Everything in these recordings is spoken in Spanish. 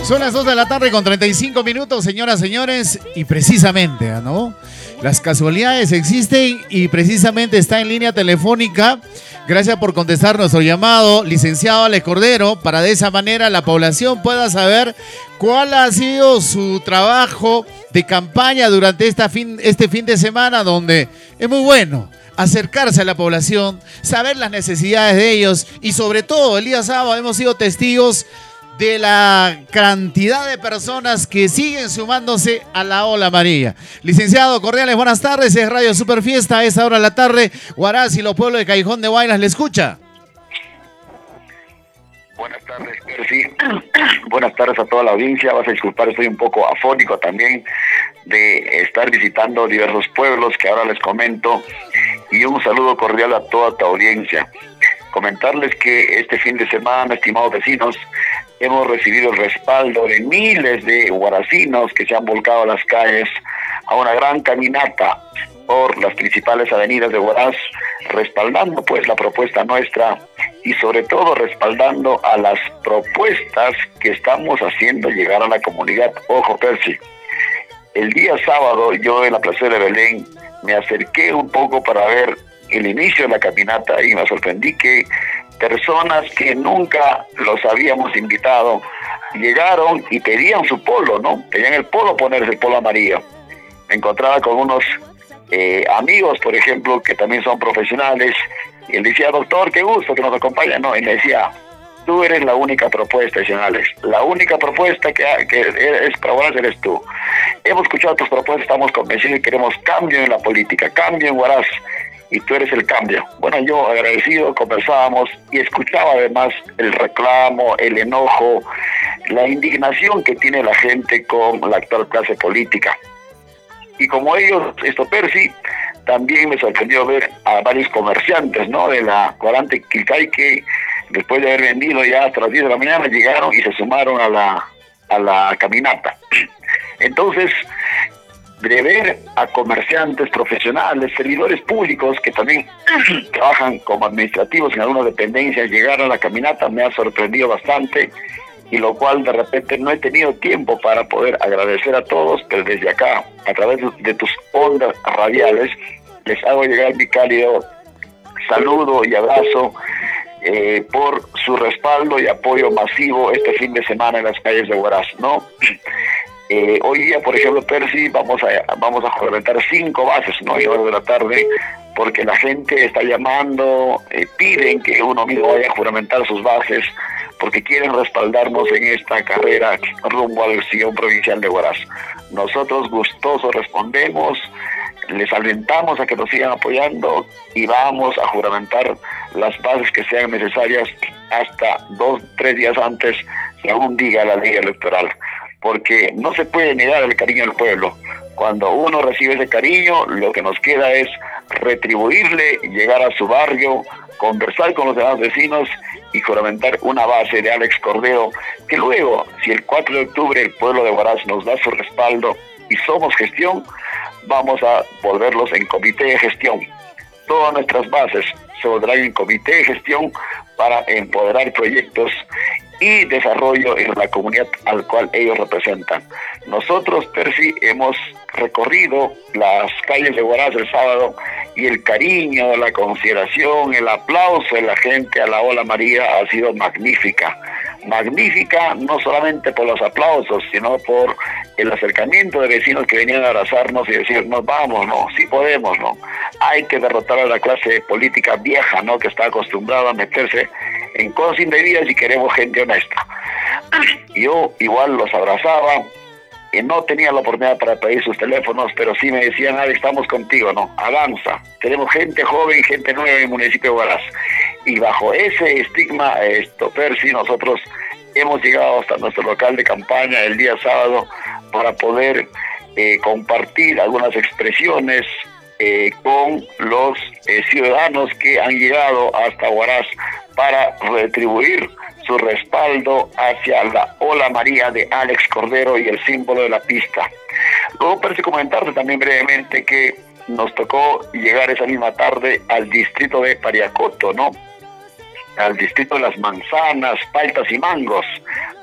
Son las 2 de la tarde con 35 minutos, señoras, señores, y precisamente, ¿no? Las casualidades existen y precisamente está en línea telefónica. Gracias por contestar nuestro llamado, licenciado Alex Cordero, para de esa manera la población pueda saber cuál ha sido su trabajo de campaña durante este fin de semana, donde es muy bueno acercarse a la población, saber las necesidades de ellos y sobre todo el día sábado hemos sido testigos de la cantidad de personas que siguen sumándose a la ola amarilla. Licenciado, cordiales buenas tardes, es Radio Super Fiesta, a esa hora de la tarde, Huaraz y los pueblos de Callejón de Huaylas le escucha. Buenas tardes, sí. Buenas tardes a toda la audiencia. Vas a disculpar, estoy un poco afónico también de estar visitando diversos pueblos que ahora les comento, y un saludo cordial a toda tu audiencia. Comentarles que este fin de semana, estimados vecinos, hemos recibido el respaldo de miles de huaracinos que se han volcado a las calles a una gran caminata por las principales avenidas de Huaraz, respaldando pues la propuesta nuestra y sobre todo respaldando a las propuestas que estamos haciendo llegar a la comunidad. Ojo, Percy, el día sábado yo en la Plaza de Belén me acerqué un poco para ver el inicio de la caminata y me sorprendí que personas que nunca los habíamos invitado llegaron y pedían su polo, ¿no? Pedían el polo, ponerse el polo amarillo. Me encontraba con unos amigos, por ejemplo, que también son profesionales, y él decía, doctor, qué gusto que nos acompaña, ¿no? Y me decía, tú eres la única propuesta, Alex. La única propuesta que es para Huaraz eres tú. Hemos escuchado tus propuestas, estamos convencidos y queremos cambio en la política, cambio en Huaraz, y tú eres el cambio. Bueno, yo agradecido, conversábamos y escuchaba además el reclamo, el enojo, la indignación que tiene la gente con la actual clase política. Y como ellos, Percy, también me sorprendió ver a varios comerciantes, ¿no? De la cuadrante Quilcay, que después de haber vendido ya hasta las 10 de la mañana llegaron y se sumaron a la caminata. Entonces, de ver a comerciantes profesionales, servidores públicos que también trabajan como administrativos en algunas dependencias, llegar a la caminata me ha sorprendido bastante, y lo cual de repente no he tenido tiempo para poder agradecer a todos, pero desde acá, a través de tus ondas radiales, les hago llegar mi cálido saludo y abrazo por su respaldo y apoyo masivo este fin de semana en las calles de Huaraz, ¿no? Hoy día, por ejemplo, Percy, vamos a juramentar 5 bases, ¿no? A horas de la tarde, porque la gente está llamando, piden que uno mismo vaya a juramentar sus bases, porque quieren respaldarnos en esta carrera rumbo al sillón provincial de Huaraz. Nosotros gustosos respondemos, les alentamos a que nos sigan apoyando y vamos a juramentar las bases que sean necesarias hasta 2-3 días antes, según diga la ley electoral. Porque no se puede negar el cariño del pueblo. Cuando uno recibe ese cariño, lo que nos queda es retribuirle, llegar a su barrio, conversar con los demás vecinos y juramentar una base de Alex Cordero, que luego, si el 4 de octubre el pueblo de Huaraz nos da su respaldo y somos gestión, vamos a volverlos en comité de gestión. Todas nuestras bases se volverán en comité de gestión para empoderar proyectos y desarrollo en la comunidad al cual ellos representan. Nosotros, Percy, hemos recorrido las calles de Huaraz el sábado y el cariño, la consideración, el aplauso de la gente a la ola María ha sido magnífica. Magnífica no solamente por los aplausos, sino por el acercamiento de vecinos que venían a abrazarnos y decir, nos vamos, no, sí podemos, no. Hay que derrotar a la clase política vieja, ¿no? Que está acostumbrada a meterse en cosas indebidas y queremos gente honesta. Yo igual los abrazaba, y no tenía la oportunidad para pedir sus teléfonos, pero sí me decían, estamos contigo, ¿no? Avanza. Tenemos gente joven, gente nueva en el municipio de Huaraz. Y bajo ese estigma, Percy, nosotros hemos llegado hasta nuestro local de campaña el día sábado para poder compartir algunas expresiones con los ciudadanos que han llegado hasta Huaraz para retribuir su respaldo hacia la ola María de Alex Cordero y el símbolo de la pista. Luego parece comentarte también brevemente que nos tocó llegar esa misma tarde al distrito de Pariacoto, ¿no? Al distrito de las manzanas, paltas y mangos.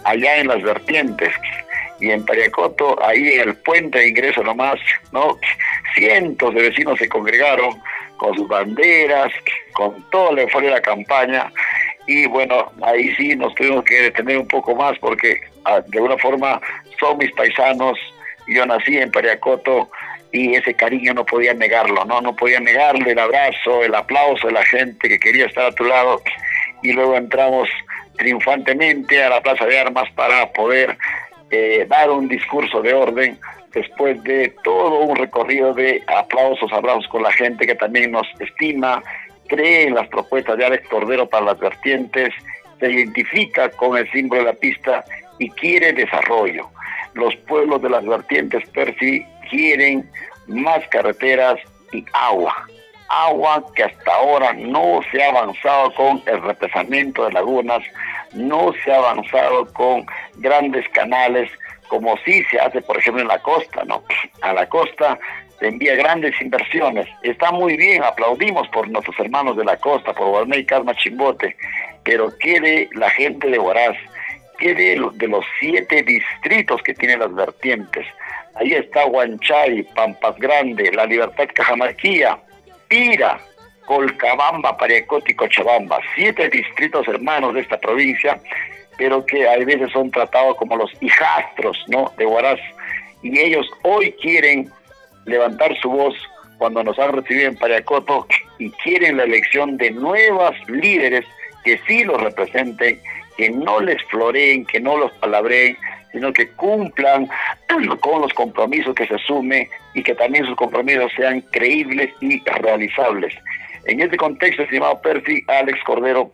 allá en las vertientes. Y en Pariacoto, ahí en el puente de ingreso nomás, ¿no? Cientos de vecinos se congregaron con sus banderas, con toda la euforia de la campaña. Y bueno, ahí sí nos tuvimos que detener un poco más porque de alguna forma son mis paisanos. Yo nací en Pariacoto y ese cariño no podía negarlo, no podía negarle el abrazo, el aplauso de la gente que quería estar a tu lado. Y luego entramos triunfantemente a la Plaza de Armas para poder dar un discurso de orden después de todo un recorrido de aplausos, abrazos con la gente que también nos estima, cree en las propuestas de Alex Cordero para las vertientes, se identifica con el símbolo de la pista y quiere desarrollo. Los pueblos de las vertientes, Percy, quieren más carreteras y agua que hasta ahora no se ha avanzado con el represamiento de lagunas, no se ha avanzado con grandes canales, como sí se hace, por ejemplo, en la costa, ¿no? A la costa se envía grandes inversiones. Está muy bien, aplaudimos por nuestros hermanos de la costa, por Guarné y Casma Chimbote, pero ¿qué de la gente de Huaraz? ¿Qué de los 7 distritos que tienen las vertientes? Ahí está Huanchay, Pampas Grande, La Libertad, Cajamarquilla, Pira, Colcabamba, Pariacoto y Cochabamba, 7 distritos hermanos de esta provincia, pero que a veces son tratados como los hijastros, ¿no?, de Huaraz, y ellos hoy quieren levantar su voz cuando nos han recibido en Pariacoto y quieren la elección de nuevas líderes que sí los representen, que no les floreen, que no los palabreen, sino que cumplan con los compromisos que se asumen y que también sus compromisos sean creíbles y realizables. En este contexto, estimado Percy, Alex Cordero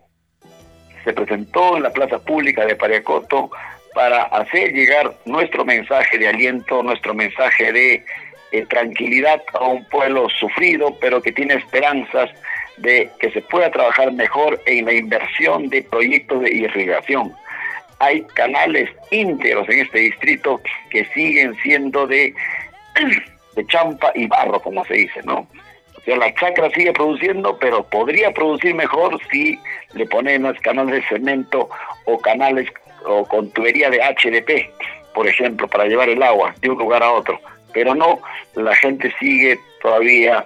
se presentó en la plaza pública de Pariacoto para hacer llegar nuestro mensaje de aliento, nuestro mensaje de tranquilidad a un pueblo sufrido, pero que tiene esperanzas de que se pueda trabajar mejor en la inversión de proyectos de irrigación. Hay canales íntegros en este distrito que siguen siendo de champa y barro, como se dice, ¿no? O sea, la chacra sigue produciendo, pero podría producir mejor si le ponemos canales de cemento o canales o con tubería de HDP, por ejemplo, para llevar el agua de un lugar a otro. Pero no, la gente sigue todavía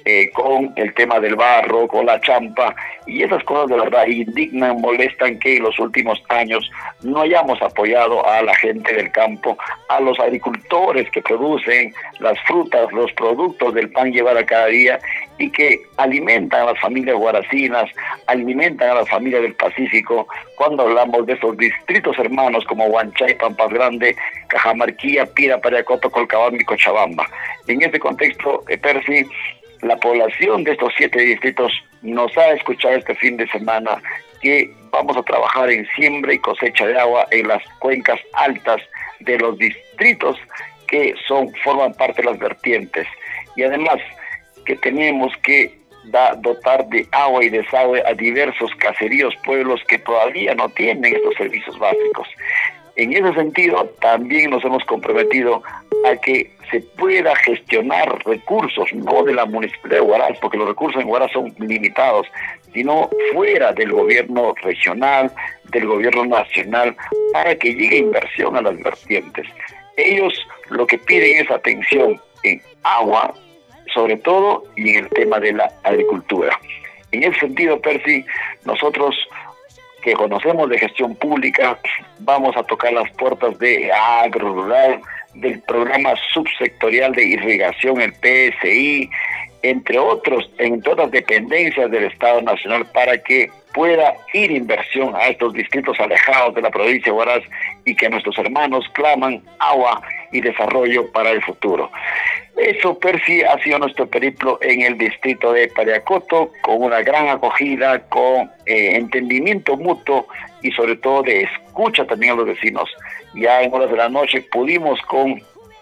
con el tema del barro, con la champa, y esas cosas de verdad indignan, molestan que en los últimos años no hayamos apoyado a la gente del campo, a los agricultores que producen las frutas, los productos del pan llevar a cada día y que alimentan a las familias guaracinas, alimentan a las familias del Pacífico, cuando hablamos de esos distritos hermanos como Huanchay, Pampas Grande, Cajamarquilla, Pira, Pariacoto, Colcabamba y Cochabamba. En este contexto, Percy, la población de estos 7 distritos nos ha escuchado este fin de semana que vamos a trabajar en siembra y cosecha de agua en las cuencas altas de los distritos que forman parte de las vertientes. Y además que tenemos que dotar de agua y desagüe a diversos caseríos, pueblos que todavía no tienen estos servicios básicos. En ese sentido, también nos hemos comprometido a que se pueda gestionar recursos, no de la Municipalidad de Huaraz, porque los recursos en Huaraz son limitados, sino fuera del gobierno regional, del gobierno nacional, para que llegue inversión a las vertientes. Ellos lo que piden es atención en agua, sobre todo, y en el tema de la agricultura. En ese sentido, Percy, nosotros que conocemos de gestión pública, vamos a tocar las puertas de Agro Rural, del programa subsectorial de irrigación, el PSI, entre otras dependencias del Estado Nacional, para que pueda ir inversión a estos distritos alejados de la provincia de Huaraz y que nuestros hermanos claman agua y desarrollo para el futuro. Eso, Percy, ha sido nuestro periplo en el distrito de Pariacoto, con una gran acogida, con entendimiento mutuo y sobre todo de escucha también a los vecinos. Ya en horas de la noche pudimos con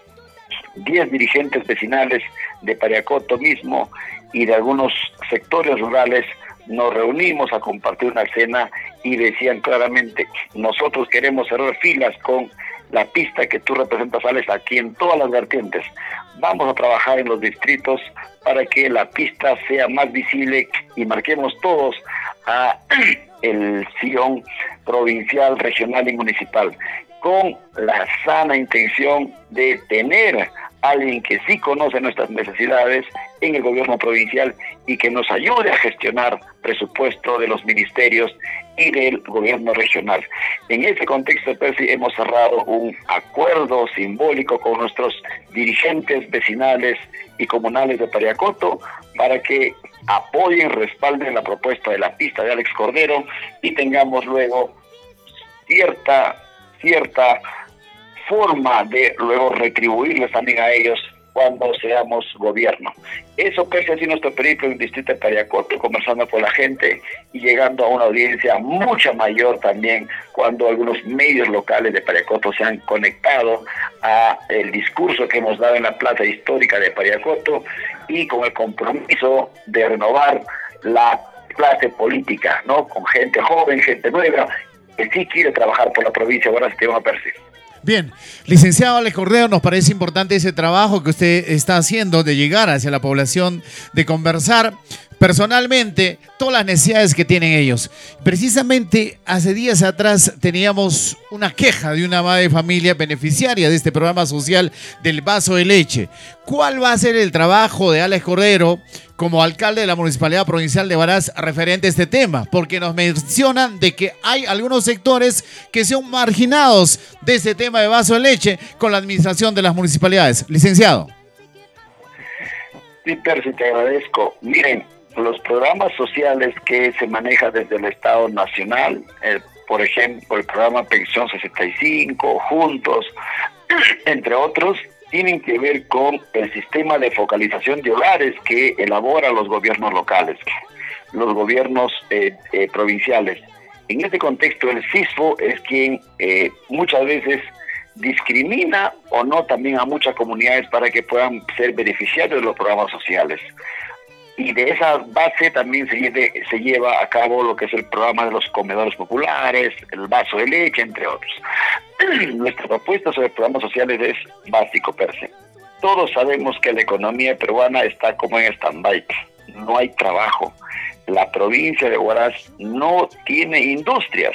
10 dirigentes vecinales de Pariacoto mismo y de algunos sectores rurales, nos reunimos a compartir una cena y decían claramente: nosotros queremos cerrar filas con la pista que tú representas, Alex, aquí en todas las vertientes. Vamos a trabajar en los distritos para que la pista sea más visible y marquemos todos a el Sion provincial, regional y municipal, con la sana intención de tener alguien que sí conoce nuestras necesidades en el gobierno provincial y que nos ayude a gestionar presupuesto de los ministerios y del gobierno regional. En ese contexto, Percy, hemos cerrado un acuerdo simbólico con nuestros dirigentes vecinales y comunales de Pariacoto para que apoyen, respalden la propuesta de la pista de Alex Cordero y tengamos luego cierta forma de luego retribuirles también a ellos cuando seamos gobierno. Eso pese así nuestro periplo en el distrito de Pariacoto, conversando con la gente y llegando a una audiencia mucha mayor también cuando algunos medios locales de Pariacoto se han conectado a el discurso que hemos dado en la plaza histórica de Pariacoto y con el compromiso de renovar la clase política, ¿no? Con gente joven, gente nueva, que sí quiere trabajar por la provincia de Huaraz, Esteban Percy. Bien, licenciado Alex Cordero, nos parece importante ese trabajo que usted está haciendo de llegar hacia la población, de conversar personalmente todas las necesidades que tienen ellos. Precisamente hace días atrás teníamos una queja de una madre de familia beneficiaria de este programa social del vaso de leche. ¿Cuál va a ser el trabajo de Alex Cordero como alcalde de la Municipalidad Provincial de Huaraz referente a este tema? Porque nos mencionan de que hay algunos sectores que son marginados de este tema de vaso de leche con la administración de las municipalidades. Licenciado. Sí, Percy, te agradezco. Miren, los programas sociales que se manejan desde el Estado Nacional, por ejemplo, el programa Pensión 65, Juntos, entre otros, tienen que ver con el sistema de focalización de hogares que elaboran los gobiernos locales, los gobiernos provinciales. En este contexto, el CISFO es quien muchas veces discrimina o no también a muchas comunidades para que puedan ser beneficiarios de los programas sociales. Y de esa base también se lleva a cabo lo que es el programa de los comedores populares, el vaso de leche, entre otros. Nuestra propuesta sobre programas sociales es básico per se. Todos sabemos que la economía peruana está como en stand-by. No hay trabajo. La provincia de Huaraz no tiene industrias.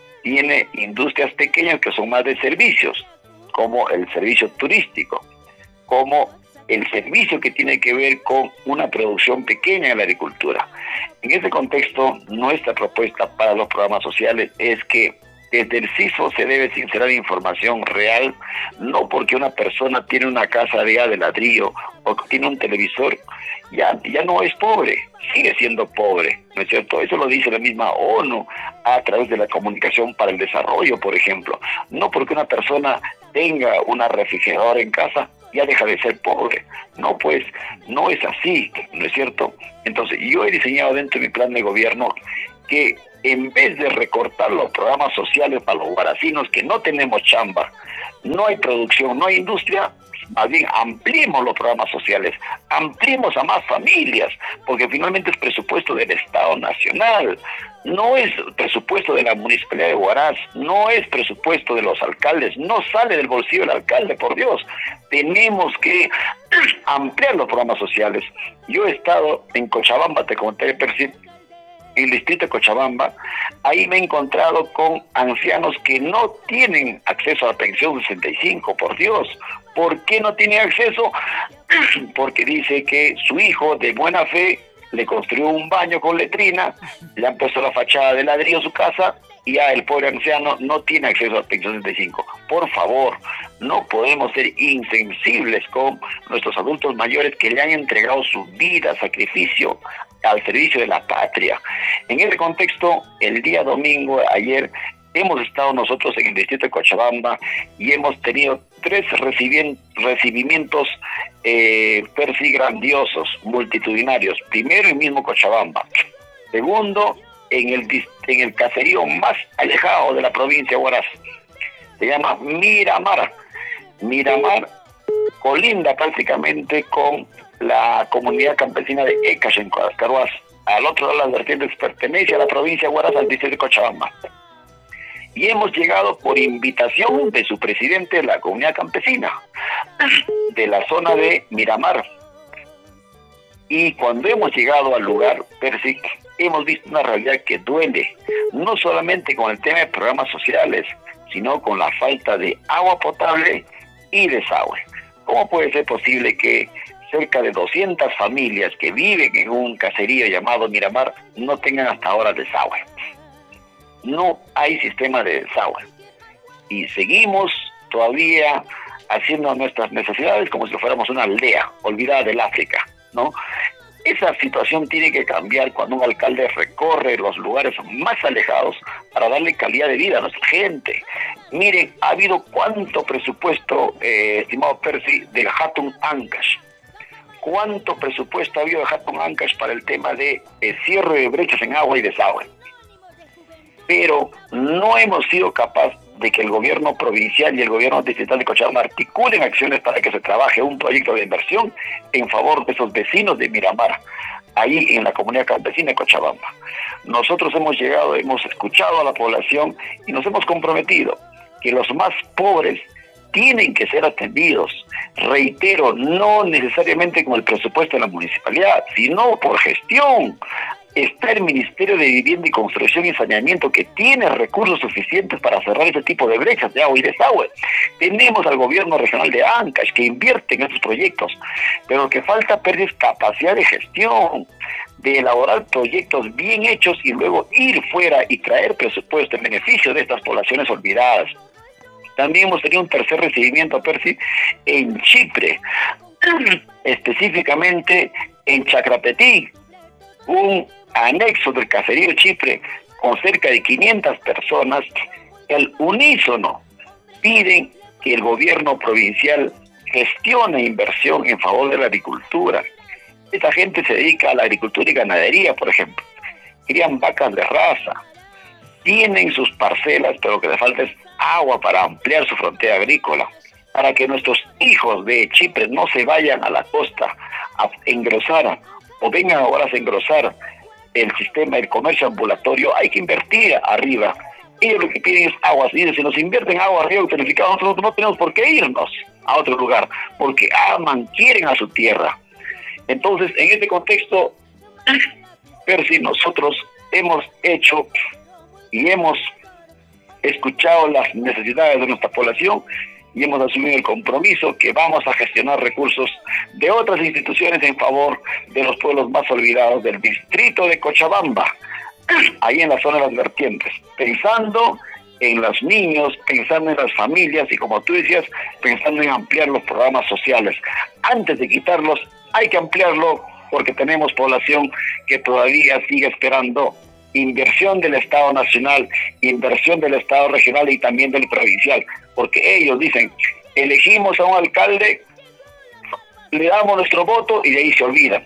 Tiene industrias pequeñas que son más de servicios, como el servicio turístico, como el servicio que tiene que ver con una producción pequeña en la agricultura. En ese contexto, nuestra propuesta para los programas sociales es que desde el CISO se debe sincerar información real, no porque una persona tiene una casa de ladrillo o tiene un televisor, ya no es pobre, sigue siendo pobre, ¿no es cierto? Eso lo dice la misma ONU a través de la comunicación para el desarrollo, por ejemplo. No porque una persona tenga una refrigeradora en casa, ya deja de ser pobre. No, pues, no es así, ¿no es cierto? Entonces, yo he diseñado dentro de mi plan de gobierno que en vez de recortar los programas sociales para los huaracinos que no tenemos chamba, no hay producción, no hay industria, más bien ampliemos los programas sociales, ampliemos a más familias, porque finalmente es presupuesto del Estado Nacional, no es presupuesto de la Municipalidad de Huaraz, no es presupuesto de los alcaldes, no sale del bolsillo del alcalde, por Dios. Tenemos que ampliar los programas sociales. Yo he estado en Cochabamba, te conté, Percy, en el distrito de Cochabamba. Ahí me he encontrado con ancianos que no tienen acceso a la pensión 65, por Dios. ¿Por qué no tienen acceso? Porque dice que su hijo de buena fe le construyó un baño con letrina, le han puesto la fachada de ladrillo a su casa y ya el pobre anciano no tiene acceso a la pensión 65. Por favor, no podemos ser insensibles con nuestros adultos mayores que le han entregado su vida, sacrificio al servicio de la patria. En ese contexto, el día domingo, ayer, hemos estado nosotros en el distrito de Cochabamba y hemos tenido 3 recibimientos Percy grandiosos, multitudinarios. Primero, en mismo Cochabamba. Segundo, en el caserío más alejado de la provincia de Huaraz. Se llama Miramar. Miramar colinda prácticamente con la comunidad campesina de Ecas en Coascaruaz. Al otro lado de las vertientes pertenece a la provincia de Huaraz, al distrito de Cochabamba. Y hemos llegado por invitación de su presidente de la comunidad campesina, de la zona de Miramar. Y cuando hemos llegado al lugar, Percy, hemos visto una realidad que duele, no solamente con el tema de programas sociales, sino con la falta de agua potable y desagüe. ¿Cómo puede ser posible que cerca de 200 familias que viven en un caserío llamado Miramar no tengan hasta ahora desagüe? No hay sistema de desagüe. Y seguimos todavía haciendo nuestras necesidades como si fuéramos una aldea olvidada del África, ¿no? Esa situación tiene que cambiar cuando un alcalde recorre los lugares más alejados para darle calidad de vida a nuestra gente. Miren, ha habido cuánto presupuesto, estimado Percy, del Hatun Ancash. ¿Cuánto presupuesto ha habido de Hatun Ancash para el tema de cierre de brechas en agua y desagüe? Pero no hemos sido capaces de que el gobierno provincial y el gobierno distrital de Cochabamba articulen acciones para que se trabaje un proyecto de inversión en favor de esos vecinos de Miramar, ahí en la comunidad campesina de Cochabamba. Nosotros hemos llegado, hemos escuchado a la población y nos hemos comprometido que los más pobres tienen que ser atendidos. Reitero, no necesariamente con el presupuesto de la municipalidad, sino por gestión. Está el Ministerio de Vivienda y Construcción y Saneamiento, que tiene recursos suficientes para cerrar ese tipo de brechas de agua y desagüe. Tenemos al gobierno regional de Ancash, que invierte en estos proyectos, pero lo que falta es capacidad de gestión, de elaborar proyectos bien hechos y luego ir fuera y traer presupuesto en beneficio de estas poblaciones olvidadas. También hemos tenido un tercer recibimiento, Percy, en Chipre, específicamente en Chacrapetí, un anexo del caserío Chipre con cerca de 500 personas. El unísono piden que el gobierno provincial gestione inversión en favor de la agricultura. Esta gente se dedica a la agricultura y ganadería, por ejemplo. Crían vacas de raza, tienen sus parcelas, pero lo que les falta es agua para ampliar su frontera agrícola, para que nuestros hijos de Chipre no se vayan a la costa a engrosar o vengan ahora a engrosar el sistema del comercio ambulatorio. Hay que invertir arriba. Ellos lo que piden es agua. Dicen, si nos invierten agua arriba utilificada, nosotros no tenemos por qué irnos a otro lugar, porque aman, quieren a su tierra. Entonces, en este contexto, Percy, nosotros hemos hecho y hemos escuchado las necesidades de nuestra población y hemos asumido el compromiso que vamos a gestionar recursos de otras instituciones en favor de los pueblos más olvidados del distrito de Cochabamba, ahí en la zona de las vertientes, pensando en los niños, pensando en las familias y, como tú decías, pensando en ampliar los programas sociales. Antes de quitarlos, hay que ampliarlo porque tenemos población que todavía sigue esperando inversión del Estado Nacional, inversión del Estado Regional y también del provincial, porque ellos dicen, elegimos a un alcalde, le damos nuestro voto y de ahí se olvidan.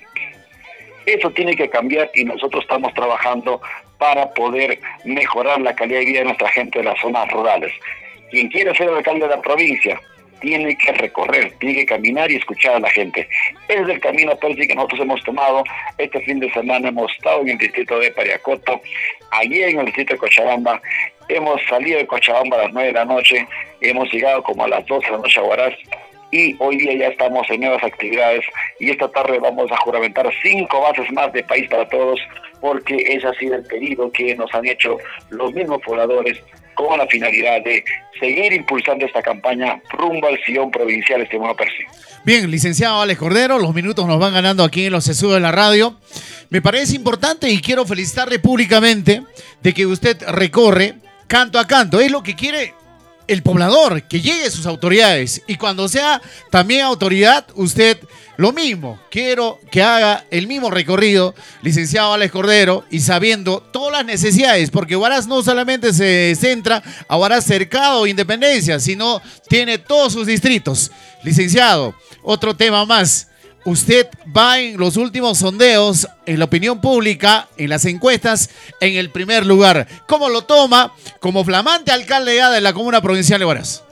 Eso tiene que cambiar y nosotros estamos trabajando para poder mejorar la calidad de vida de nuestra gente de las zonas rurales. Quien quiere ser el alcalde de la provincia tiene que recorrer, tiene que caminar y escuchar a la gente. Ese es el camino, Percy, que nosotros hemos tomado. Este fin de semana hemos estado en el distrito de Pariacoto, allí en el distrito de Cochabamba. Hemos salido de Cochabamba a las 9 de la noche, hemos llegado como a las 12 de la noche a Huaraz, y hoy día ya estamos en nuevas actividades y esta tarde vamos a juramentar 5 bases más de País para Todos, porque ese ha sido el pedido que nos han hecho los mismos pobladores con la finalidad de seguir impulsando esta campaña rumbo al sillón provincial, estimado Percy. Bien, licenciado Alex Cordero, los minutos nos van ganando aquí en los sesudos de la radio. Me parece importante y quiero felicitarle públicamente de que usted recorre canto a canto. Es lo que quiere el poblador, que llegue a sus autoridades, y cuando sea también autoridad, usted lo mismo. Quiero que haga el mismo recorrido, licenciado Alex Cordero, y sabiendo todas las necesidades, porque Huaraz no solamente se centra a Huaraz Cercado o Independencia, sino tiene todos sus distritos. Licenciado, otro tema más. Usted va en los últimos sondeos, en la opinión pública, en las encuestas, en el primer lugar. ¿Cómo lo toma como flamante alcalde ya de la comuna provincial de Huaraz?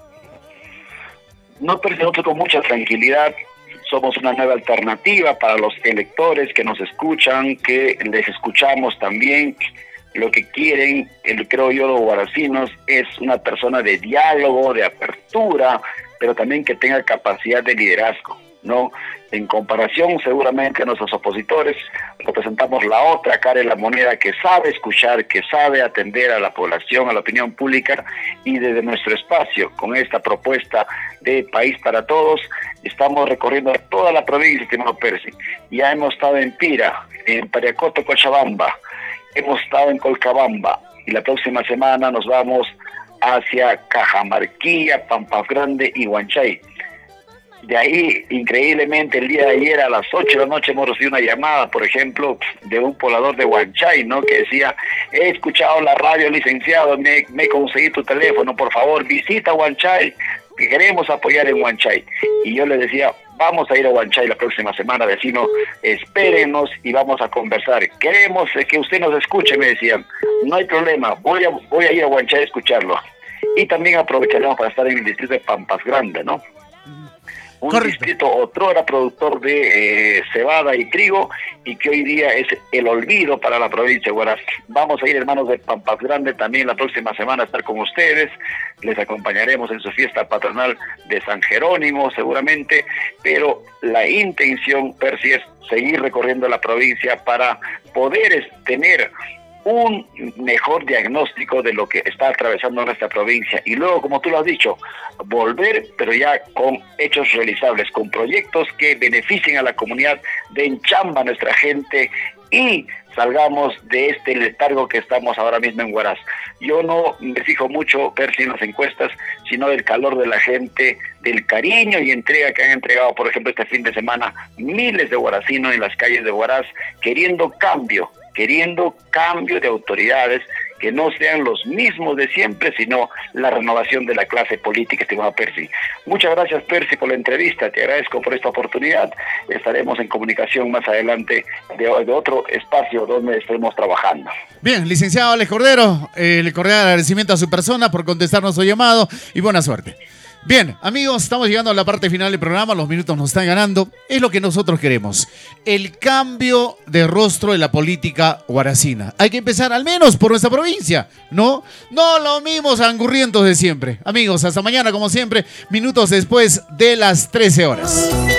No, pero nosotros con mucha tranquilidad somos una nueva alternativa para los electores que nos escuchan, que les escuchamos también. Lo que quieren, creo yo, los huaracinos, es una persona de diálogo, de apertura, pero también que tenga capacidad de liderazgo. ¿no? En comparación seguramente a nuestros opositores, representamos la otra cara de la moneda, que sabe escuchar, que sabe atender a la población, a la opinión pública, y desde nuestro espacio, con esta propuesta de País para Todos, estamos recorriendo toda la provincia, estimado Percy. Ya hemos estado en Pira, en Pariacoto, Cochabamba, hemos estado en Colcabamba, y la próxima semana nos vamos hacia Cajamarquilla, Pampas Grande y Huanchay. De ahí, increíblemente, el día de ayer a las 8 de la noche hemos recibido una llamada, por ejemplo, de un poblador de Huanchay, ¿no? Que decía: he escuchado la radio, licenciado, me conseguí tu teléfono, por favor, visita Huanchay, que queremos apoyar en Huanchay. Y yo le decía: vamos a ir a Huanchay la próxima semana, vecino, espérenos y vamos a conversar. Queremos que usted nos escuche, me decían. No hay problema, voy a ir a Huanchay a escucharlo. Y también aprovecharemos para estar en el distrito de Pampas Grande, ¿no? Un distrito otrora productor de cebada y trigo, y que hoy día es el olvido para la provincia de Huaraz. Vamos a ir, hermanos de Pampas Grande, también la próxima semana a estar con ustedes. Les acompañaremos en su fiesta patronal de San Jerónimo seguramente, pero la intención, Percy, es seguir recorriendo la provincia para poder tener un mejor diagnóstico de lo que está atravesando nuestra provincia, y luego, como tú lo has dicho, volver, pero ya con hechos realizables, con proyectos que beneficien a la comunidad, den chamba a nuestra gente y salgamos de este letargo que estamos ahora mismo en Huaraz. Yo no me fijo mucho, Percy, en las encuestas, sino del calor de la gente, del cariño y entrega que han entregado, por ejemplo, este fin de semana, miles de huarazinos en las calles de Huaraz, queriendo cambio de autoridades, que no sean los mismos de siempre, sino la renovación de la clase política, estimado Percy. Muchas gracias, Percy, por la entrevista, te agradezco por esta oportunidad. Estaremos en comunicación más adelante de otro espacio donde estaremos trabajando. Bien, licenciado Alex Cordero, le cordial agradecimiento a su persona por contestarnos su llamado y buena suerte. Bien, amigos, estamos llegando a la parte final del programa, los minutos nos están ganando. Es lo que nosotros queremos, el cambio de rostro de la política huaracina. Hay que empezar al menos por nuestra provincia, ¿no? No los mismos angurrientos de siempre. Amigos, hasta mañana como siempre, minutos después de las 13 horas.